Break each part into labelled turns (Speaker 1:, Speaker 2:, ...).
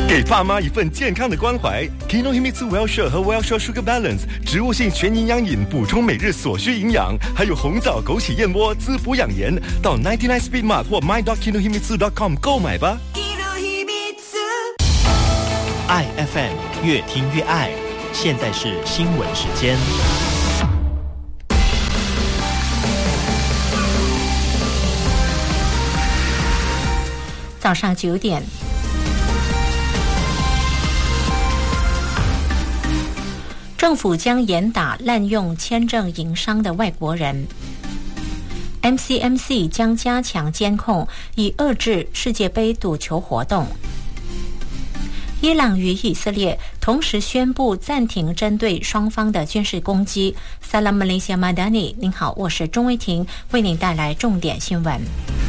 Speaker 1: 给爸妈一份健康的关怀。Kinohimitsu Well-Share 和 Well-Share Sugar Balance 植物性全营养饮，补充每日所需营养，还有红枣枸杞燕窝滋补养颜。到99 Speed Mart 或 my.kinohimitsu.com 购买吧。
Speaker 2: 爱 FM 越听越爱，现在是新闻时间。
Speaker 3: 早上9点。政府将严打滥用签证营商的外国人。MCMC 将加强监控，以遏制世界杯赌球活动。伊朗与以色列同时宣布暂停针对双方的军事攻击。Salam Malaysia Madani， 您好，我是钟威婷，为您带来重点新闻。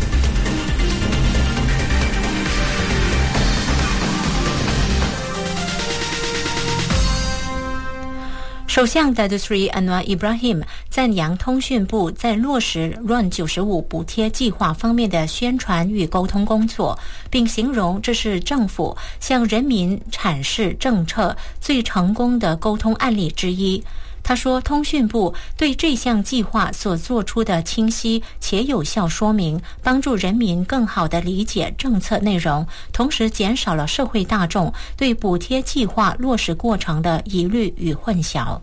Speaker 3: 首相 Datuk Seri Anwar Ibrahim 赞扬通讯部在落实 RUN95 补贴计划方面的宣传与沟通工作，并形容这是政府向人民阐释政策最成功的沟通案例之一。他说，通讯部对这项计划所做出的清晰且有效说明，帮助人民更好地理解政策内容，同时减少了社会大众对补贴计划落实过程的疑虑与混淆。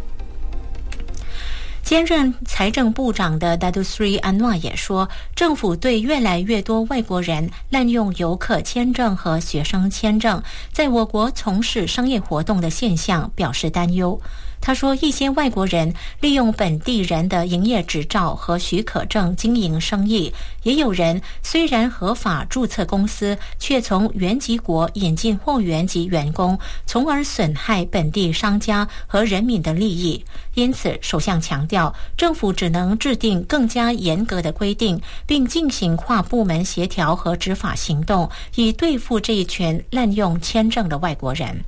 Speaker 3: 兼任财政部长的 Datuk Seri Anwar 也说，政府对越来越多外国人滥用游客签证和学生签证在我国从事商业活动的现象表示担忧。他说，一些外国人利用本地人的营业执照和许可证经营生意，也有人虽然合法注册公司，却从原籍国引进货源及员工，从而损害本地商家和人民的利益。因此，首相强调，政府只能制定更加严格的规定，并进行跨部门协调和执法行动，以对付这一群滥用签证的外国人。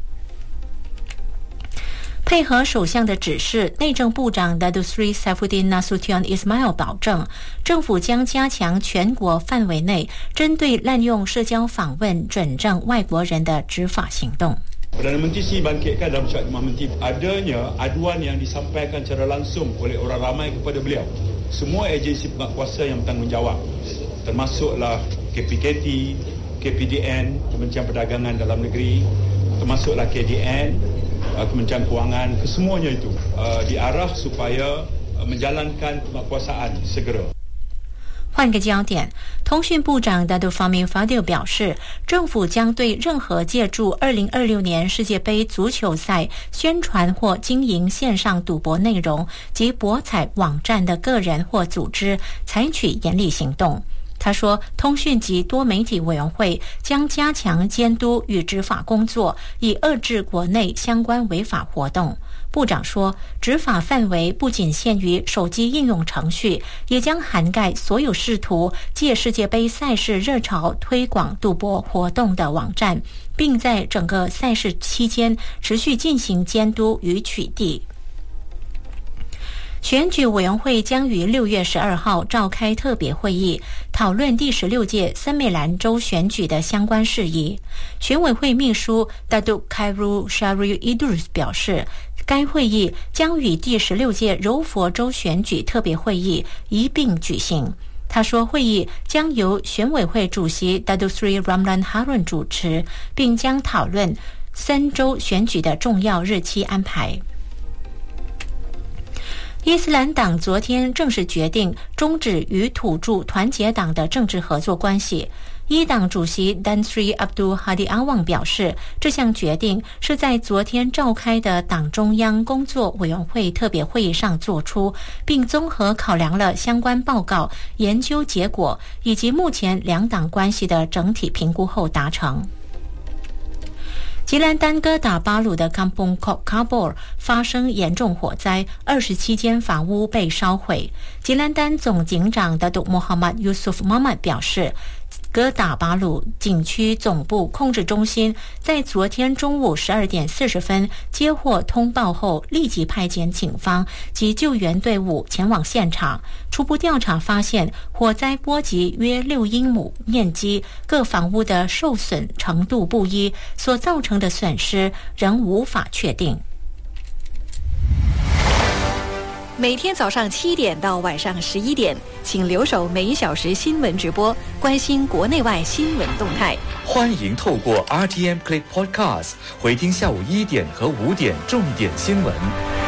Speaker 3: 配合首相的指示，内政部长 Datuk Seri Saifuddin Nasution Ismail 保证，政府将加强全国范围内针对滥用社交访问准证外国人的执法行动。
Speaker 4: Perdana Menteri sini bangkitkan dalam Syarikat Imam Menteri adanya aduan yang disampaikan secara langsung oleh orang ramai kepada beliau. Semua agensi penguatkuasa yang bertanggungjawab, termasuklah KPKT, KPDN, Kementerian Perdagangan Dalam Negeri, termasuklah KDN, Kementerian Kewangan, kesemuanya itu diarah supaya menjalankan penguatkuasaan segera。
Speaker 3: 换个焦点，通讯部长 Datuk Fahmi Fadil 表示，政府将对任何借助2026年世界杯足球赛宣传或经营线上赌博内容及博彩网站的个人或组织采取严厉行动。他说，通讯及多媒体委员会将加强监督与执法工作，以遏制国内相关违法活动。部长说，执法范围不仅限于手机应用程序，也将涵盖所有试图借世界杯赛事热潮推广赌博活动的网站，并在整个赛事期间持续进行监督与取缔。选举委员会将于6月12号召开特别会议，讨论第16届森美兰州选举的相关事宜。选委会秘书 Datuk Khairul Syaril Idrus 表示，该会议将与第16届柔佛州选举特别会议一并举行。他说，会议将由选委会主席 Datuk Seri Ramlan Harun 主持，并将讨论森州选举的重要日期安排。伊斯兰党昨天正式决定终止与土著团结党的政治合作关系。伊党主席 Tan Sri Abdul Hadi Awang 表示，这项决定是在昨天召开的党中央工作委员会特别会议上做出，并综合考量了相关报告、研究结果以及目前两党关系的整体评估后达成。吉兰丹哥打巴鲁的 Kampung Kok Kabor 发生严重火灾，27间房屋被烧毁。吉兰丹总警长的Datuk Muhammad Yusuf Muhammad 表示， 戈达巴鲁景区总部控制中心在昨天中午12点40分接获通报后，立即派遣警方及救援队伍前往现场。初步调查发现，火灾波及约6英亩面积，各房屋的受损程度不一，所造成的损失仍无法确定。
Speaker 5: 每天早上7点到晚上11点，请留守每小时新闻直播，关心国内外新闻动态。
Speaker 6: 欢迎透过 RTM Click Podcast 回听下午1点和5点重点新闻。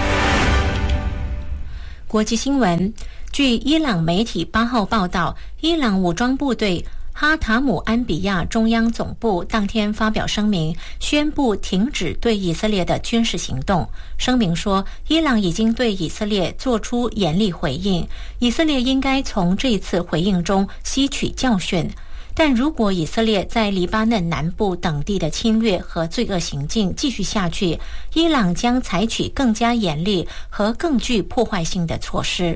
Speaker 3: 国际新闻，据伊朗媒体8号报道，伊朗武装部队哈塔姆安比亚中央总部当天发表声明，宣布停止对以色列的军事行动。声明说，伊朗已经对以色列做出严厉回应，以色列应该从这次回应中吸取教训。但如果以色列在黎巴嫩南部等地的侵略和罪恶行径继续下去，伊朗将采取更加严厉和更具破坏性的措施。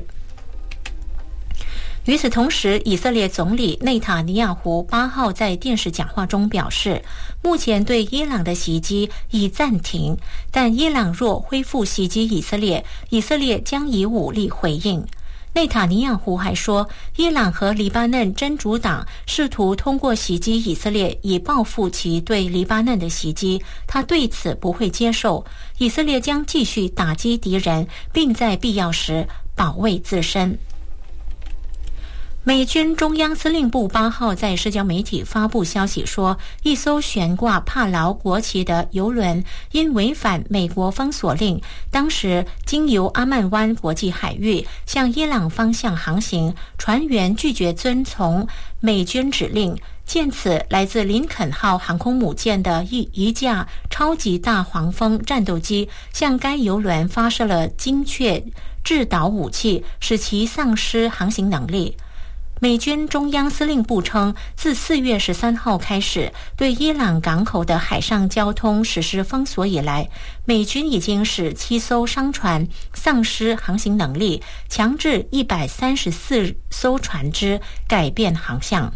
Speaker 3: 与此同时，以色列总理内塔尼亚胡8号在电视讲话中表示，目前对伊朗的袭击已暂停，但伊朗若恢复袭击以色列，以色列将以武力回应。内塔尼亚胡还说，伊朗和黎巴嫩真主党试图通过袭击以色列以报复其对黎巴嫩的袭击，他对此不会接受。以色列将继续打击敌人，并在必要时保卫自身。美军中央司令部8号在社交媒体发布消息说，一艘悬挂帕劳国旗的邮轮因违反美国封锁令，当时经由阿曼湾国际海域向伊朗方向航行，船员拒绝遵从美军指令。见此，来自林肯号航空母舰的一架超级大黄蜂战斗机向该邮轮发射了精确制导武器，使其丧失航行能力。美军中央司令部称，自4月13号开始对伊朗港口的海上交通实施封锁以来，美军已经使7艘商船丧失航行能力，强制134艘船只改变航向。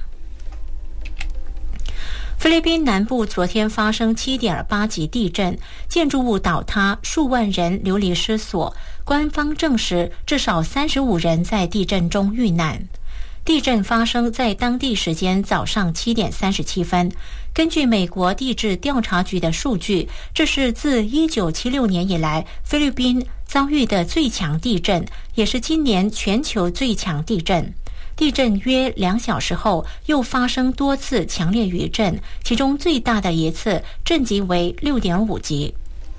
Speaker 3: 菲律宾南部昨天发生7.8级地震，建筑物倒塌，数万人流离失所。官方证实，至少35人在地震中遇难。地震发生在当地时间早上7点37分。根据美国地质调查局的数据，这是自1976年以来菲律宾遭遇的最强地震，也是今年全球最强地震。地震约2小时后，又发生多次强烈余震，其中最大的一次震级为6.5级。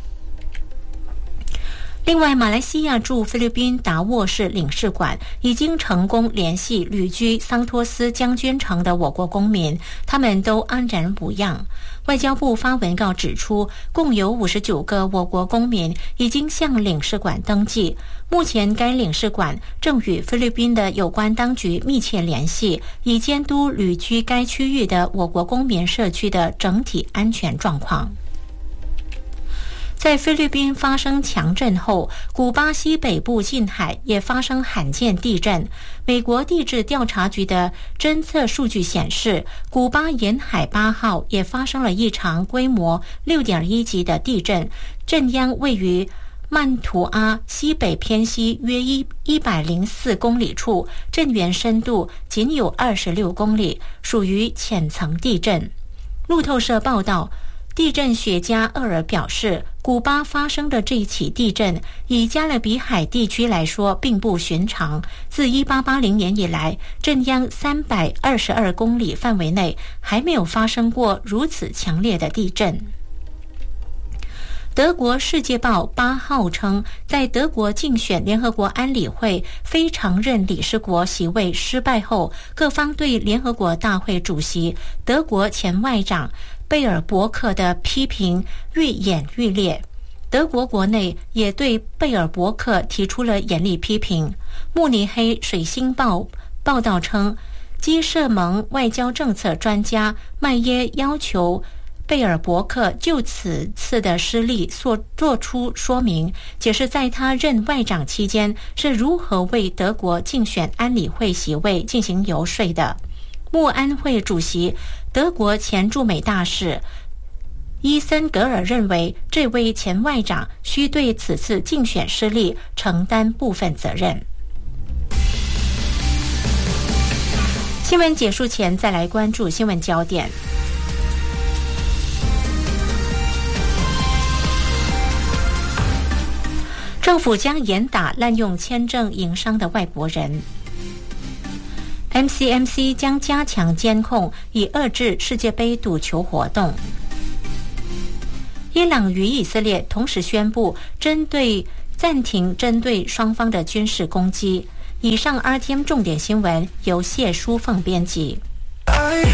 Speaker 3: 另外，马来西亚驻菲律宾达沃市领事馆已经成功联系旅居桑托斯将军城的我国公民，他们都安然无恙。外交部发文告指出，共有59个我国公民已经向领事馆登记，目前该领事馆正与菲律宾的有关当局密切联系，以监督旅居该区域的我国公民社区的整体安全状况。在菲律宾发生强震后，古巴西北部近海也发生罕见地震。美国地质调查局的侦测数据显示，古巴沿海8号也发生了一场规模6.1级的地震，震央位于曼图阿西北偏西约104公里处，震源深度仅有26公里，属于浅层地震。路透社报道，地震学家厄尔表示，古巴发生的这一起地震以加勒比海地区来说并不寻常，自1880年以来，震央322公里范围内还没有发生过如此强烈的地震。德国《世界报》8号称，在德国竞选联合国安理会非常任理事国席位失败后，各方对联合国大会主席德国前外长贝尔伯克的批评愈演愈烈。德国国内也对贝尔伯克提出了严厉批评。慕尼黑水星报报道称，基社盟外交政策专家麦耶要求贝尔伯克就此次的失利做出说明，解释在他任外长期间是如何为德国竞选安理会席位进行游说的。 慕安会主席德国前驻美大使伊森格尔认为，这位前外长需对此次竞选失利承担部分责任。新闻结束前，再来关注新闻焦点。政府将严打滥用签证营商的外国人。MCMC 将加强监控，以遏制世界杯赌球活动。伊朗与以色列同时宣布暂停针对双方的军事攻击。以上 RTM 重点新闻由谢淑凤编辑。